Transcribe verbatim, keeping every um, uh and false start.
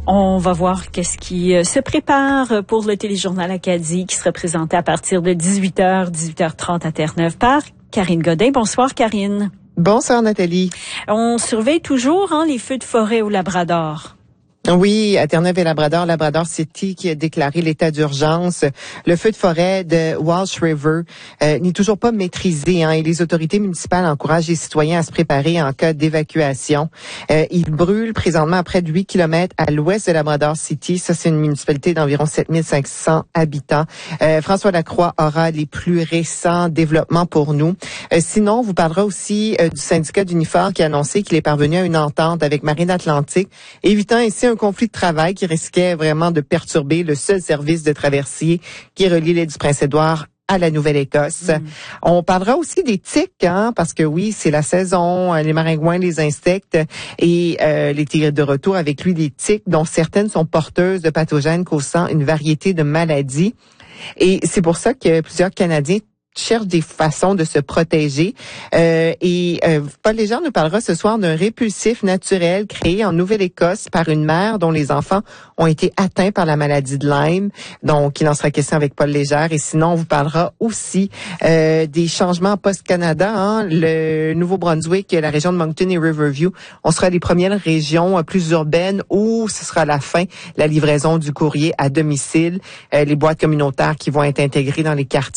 On va voir qu'est-ce qui euh, se prépare pour le téléjournal Acadie qui sera présenté à partir de dix-huit heures, dix-huit heures trente à Terre-Neuve par Karine Godin. Bonsoir Karine. Bonsoir Nathalie. On surveille toujours hein, les feux de forêt au Labrador. Oui, à Terre-Neuve et Labrador, Labrador City qui a déclaré l'état d'urgence. Le feu de forêt de Walsh River euh, n'est toujours pas maîtrisé hein, et les autorités municipales encouragent les citoyens à se préparer en cas d'évacuation. Euh, il brûle présentement à près de huit kilomètres à l'ouest de Labrador City. Ça, c'est une municipalité d'environ sept mille cinq cents habitants. Euh, François Lacroix aura les plus récents développements pour nous. Euh, sinon, on vous parlera aussi euh, du syndicat d'Unifor qui a annoncé qu'il est parvenu à une entente avec Marine Atlantique, évitant ainsi un conflit de travail qui risquait vraiment de perturber le seul service de traversier qui relie l'île du Prince-Édouard à la Nouvelle-Écosse. Mm. On parlera aussi des tiques, hein, parce que oui, c'est la saison, les maringouins, les insectes, et euh, les tigres de retour avec lui des tiques, dont certaines sont porteuses de pathogènes causant une variété de maladies. Et c'est pour ça que plusieurs Canadiens cherche des façons de se protéger. Euh, et euh, Paul Légère nous parlera ce soir d'un répulsif naturel créé en Nouvelle-Écosse par une mère dont les enfants ont été atteints par la maladie de Lyme. Donc, il en sera question avec Paul Légère. Et sinon, on vous parlera aussi euh, des changements Post-Canada. Hein, le Nouveau-Brunswick, la région de Moncton et Riverview, on sera les premières régions plus urbaines où ce sera la fin, la livraison du courrier à domicile, euh, les boîtes communautaires qui vont être intégrées dans les quartiers